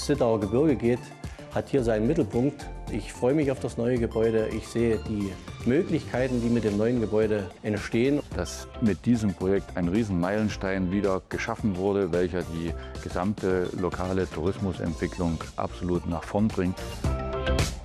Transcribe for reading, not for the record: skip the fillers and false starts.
Zittauer Gebirge geht, hat hier seinen Mittelpunkt. Ich freue mich auf das neue Gebäude. Ich sehe die Möglichkeiten, die mit dem neuen Gebäude entstehen. Dass mit diesem Projekt ein Riesenmeilenstein wieder geschaffen wurde, welcher die gesamte lokale Tourismusentwicklung absolut nach vorn bringt.